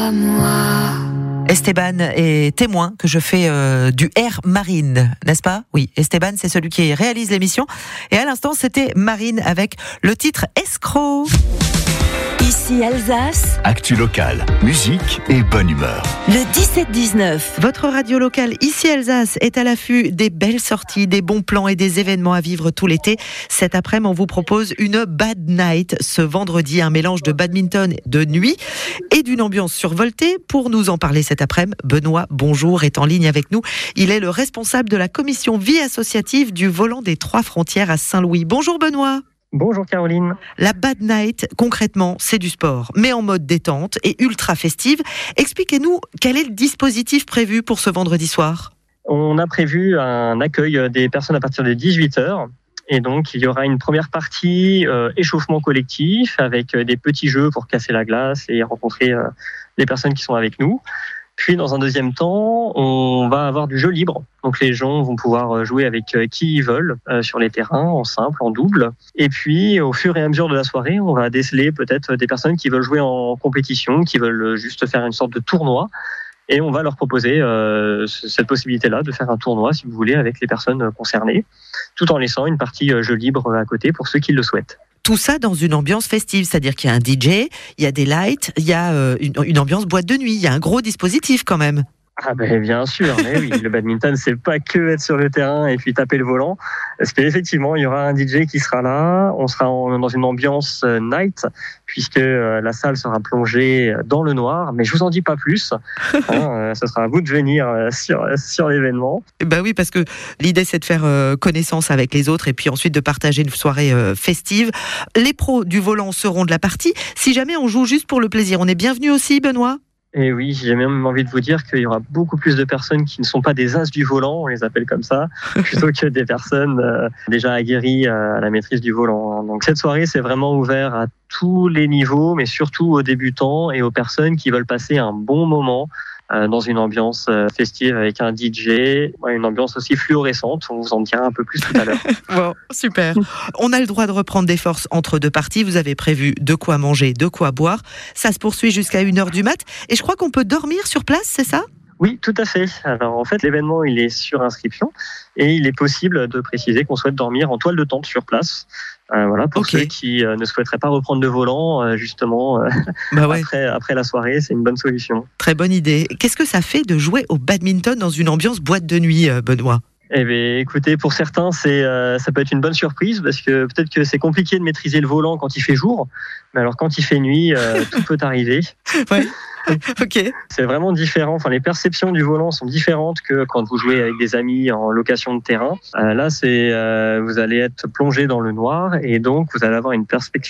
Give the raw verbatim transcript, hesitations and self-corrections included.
à moi. Esteban est témoin que je fais euh, du Air Marine, n'est-ce pas ? Oui, Esteban, c'est celui qui réalise l'émission. Et à l'instant, c'était Marine avec le titre Escroc. Ici Alsace. Actu locale, musique et bonne humeur. Le dix-sept dix-neuf. Votre radio locale Ici Alsace est à l'affût des belles sorties, des bons plans et des événements à vivre tout l'été. Cet après-midi, on vous propose une Bad Night. Ce vendredi, un mélange de badminton de nuit et d'une ambiance survoltée. Pour nous en parler cet après-midi, Benoît, bonjour, est en ligne avec nous. Il est le responsable de la commission vie associative du Volant des Trois Frontières à Saint-Louis. Bonjour Benoît. Bonjour Caroline. La Bad Night, concrètement, c'est du sport, mais en mode détente et ultra festive. Expliquez-nous quel est le dispositif prévu pour ce vendredi soir. On a prévu un accueil des personnes à partir de dix-huit heures. Et donc, il y aura une première partie euh, échauffement collectif avec des petits jeux pour casser la glace et rencontrer euh, les personnes qui sont avec nous. Puis, dans un deuxième temps, on va avoir du jeu libre. Donc, les gens vont pouvoir jouer avec qui ils veulent euh, sur les terrains, en simple, en double. Et puis, au fur et à mesure de la soirée, on va déceler peut-être des personnes qui veulent jouer en compétition, qui veulent juste faire une sorte de tournoi. Et on va leur proposer euh, cette possibilité-là de faire un tournoi, si vous voulez, avec les personnes concernées, tout en laissant une partie jeu libre à côté pour ceux qui le souhaitent. Tout ça dans une ambiance festive, c'est-à-dire qu'il y a un D J, il y a des lights, il y a euh, une, une ambiance boîte de nuit, il y a un gros dispositif quand même. Ah ben bien sûr, mais oui, le badminton c'est pas que être sur le terrain et puis taper le volant, parce qu'effectivement il y aura un D J qui sera là, on sera en, dans une ambiance night puisque euh, la salle sera plongée dans le noir, mais je vous en dis pas plus, hein, euh, ce sera à vous de venir euh, sur, sur l'événement. Bah oui, parce que l'idée c'est de faire euh, connaissance avec les autres et puis ensuite de partager une soirée euh, festive. Les pros du volant seront de la partie, si jamais on joue juste pour le plaisir, on est bienvenu aussi Benoît ? Et oui, j'ai même envie de vous dire qu'il y aura beaucoup plus de personnes qui ne sont pas des as du volant, on les appelle comme ça, plutôt que des personnes euh, déjà aguerries à la maîtrise du volant. Donc cette soirée, c'est vraiment ouvert à tous les niveaux, mais surtout aux débutants et aux personnes qui veulent passer un bon moment euh, dans une ambiance euh, festive avec un D J, une ambiance aussi fluorescente. On vous en dira un peu plus tout à l'heure. Bon, super. On a le droit de reprendre des forces entre deux parties. Vous avez prévu de quoi manger, de quoi boire. Ça se poursuit jusqu'à une heure du mat. Et je crois qu'on peut dormir sur place, c'est ça ? Oui, tout à fait. Alors en fait, l'événement, il est sur inscription et il est possible de préciser qu'on souhaite dormir en toile de tente sur place. Euh, voilà, pour okay. ceux qui euh, ne souhaiteraient pas reprendre le volant, euh, justement, euh, bah ouais. après, après la soirée, c'est une bonne solution. Très bonne idée. Qu'est-ce que ça fait de jouer au badminton dans une ambiance boîte de nuit, euh, Benoît ? Eh bien, écoutez, pour certains, c'est, euh, ça peut être une bonne surprise parce que peut-être que c'est compliqué de maîtriser le volant quand il fait jour, mais alors quand il fait nuit, euh, tout peut arriver. Ouais. Ok. C'est vraiment différent. Enfin, les perceptions du volant sont différentes que quand vous jouez avec des amis en location de terrain. Euh, là, c'est, euh, vous allez être plongé dans le noir et donc vous allez avoir une perspective